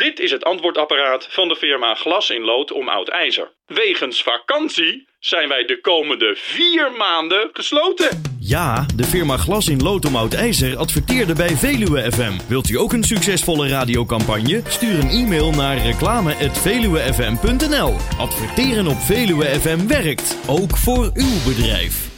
Dit is het antwoordapparaat van de firma Glas in Lood om Oud IJzer. Wegens vakantie zijn wij de komende 4 maanden gesloten. Ja, de firma Glas in Lood om Oud IJzer adverteerde bij Veluwe FM. Wilt u ook een succesvolle radiocampagne? Stuur een e-mail naar reclame@veluwefm.nl. Adverteren op Veluwe FM werkt, ook voor uw bedrijf.